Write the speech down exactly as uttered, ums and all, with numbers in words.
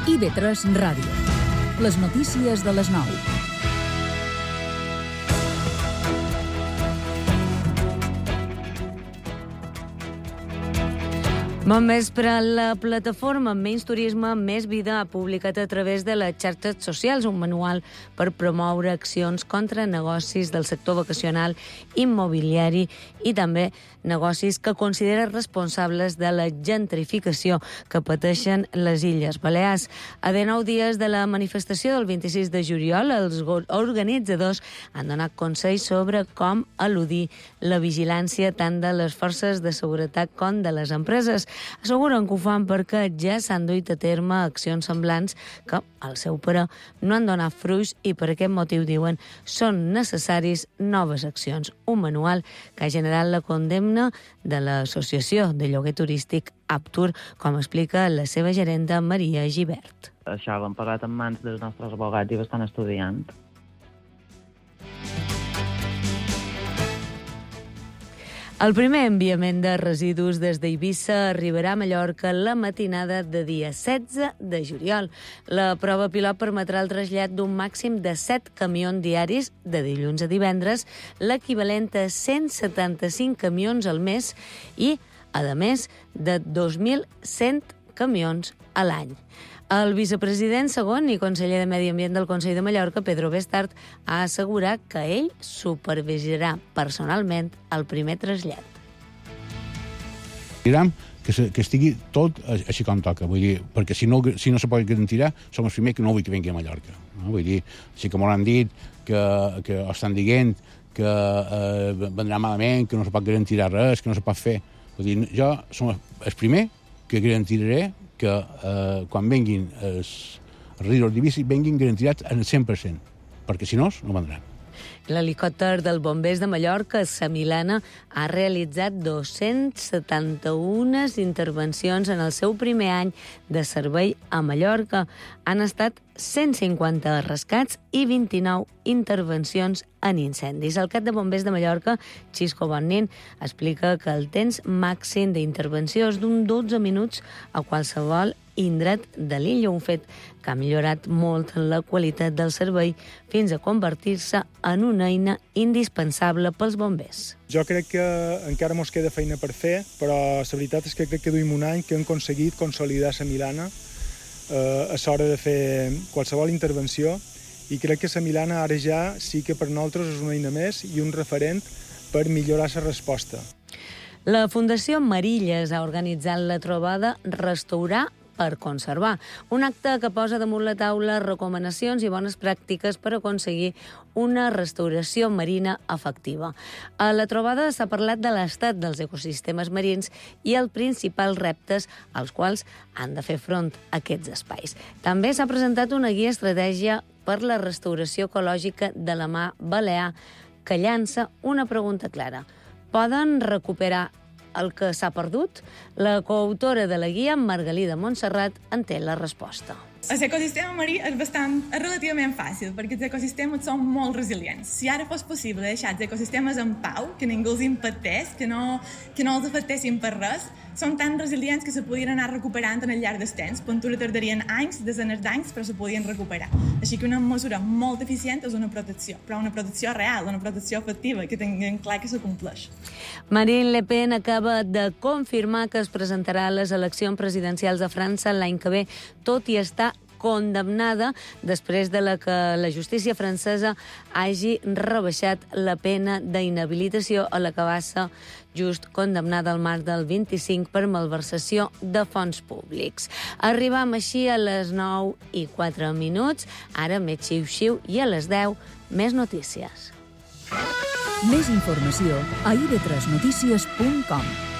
I V tres Ràdio. Les notícies de les nou. Bon vespre. La plataforma Menys Turisme, Més Vida ha publicat a través de les xarxes socials un manual per promoure accions contra negocis del sector vacacional, immobiliari i també negocis que considera responsables de la gentrificació que pateixen les Illes Balears. A dinou dies de la manifestació del vint-i-sis de juliol, els organitzadors han donat consells sobre com eludir la vigilància tant de les forces de seguretat com de les empreses. Asseguren que ho fan perquè ja s'han duit a terme accions semblants que, al seu parer, no han donat fruits i per aquest motiu, diuen, són necessaris noves accions. Un manual que ha generat la condemna de l'Associació de Lloguer Turístic Aptur, com explica la seva gerenta Maria Gibert. Això ho hem parlat en mans dels nostres abogats i ho estan estudiant. El primer enviament de residus des d'Eivissa arribarà a Mallorca la matinada de dia setze de juliol. La prova pilot permetrà el trasllat d'un màxim de set camions diaris de dilluns a divendres, l'equivalent a cent setanta-cinc camions al mes i, a més, de dos mil cent camions a l'any. El vicepresident segon i conseller de Medi Ambient del Consell de Mallorca, Pedro Bestart, ha assegurat que ell supervisarà personalment el primer trasllat. Direm que, se, que estigui tot així com toca, vull dir, perquè si no, si no se pot garantir, som els primers que no vull que vingui a Mallorca. No? Vull dir, sí que m'han dit que, que estan dient que eh, vendrà malament, que no se pot garantir res, que no se pot fer. Vull dir, jo som el primer que garantiré que eh, quan venguin els residus d'Eivissa venguin garantirats al cent per cent, perquè si no, no vendran. L'helicòpter del Bombers de Mallorca, Sa Milana, ha realitzat dos-cents setanta-una intervencions en el seu primer any de servei a Mallorca. Han estat cent cinquanta rescats i vint-i-nou intervencions en incendis. El cap de Bombers de Mallorca, Xisco Bonnin, explica que el temps màxim d'intervenció és d'un dotze minuts a qualsevol indret de l'illa, un fet que ha millorat molt la qualitat del servei fins a convertir-se en una eina indispensable pels bombers. Jo crec que encara mos queda feina per fer, però la veritat és que crec que duim un any que hem aconseguit consolidar Sa Milana eh, a l'hora de fer qualsevol intervenció, i crec que Sa Milana ara ja sí que per nosaltres és una eina més i un referent per millorar la resposta. La Fundació Marilles ha organitzat la trobada Restaurar per conservar, un acte que posa damunt la taula recomanacions i bones pràctiques per aconseguir una restauració marina efectiva. A la trobada s'ha parlat de l'estat dels ecosistemes marins i els principals reptes als quals han de fer front aquests espais. També s'ha presentat una guia estratègia per la restauració ecològica de la mar Balear, que llança una pregunta clara. Poden recuperar el que s'ha perdut? La coautora de la guia, Margalida Montserrat, en té la resposta. L'ecosistema marí és, bastant, és relativament fàcil, perquè els ecosistemes són molt resilients. Si ara fos possible deixar els ecosistemes en pau, que ningú els impactés, que no, que no els afectessin per res, són tan resilients que se podien anar recuperant en el llarg del temps. Pintura tardarien anys, desenes d'anys, però se podien recuperar. Així que una mesura molt eficient és una protecció, però una protecció real, una protecció efectiva, que tinguem clar que se compleix. Marine Le Pen acaba de confirmar que es presentarà a les eleccions presidencials de França l'any que ve, tot i estar condemnada després de la que la justícia francesa hagi rebaixat la pena d'inhabilitació a la que va ser just condemnada al març del vint-i-cinc per malversació de fons públics. Arribam així a les nou i quatre minuts, ara més xiu-xiu, i a les deu més notícies. Més informació a i ve tres notícies punt com.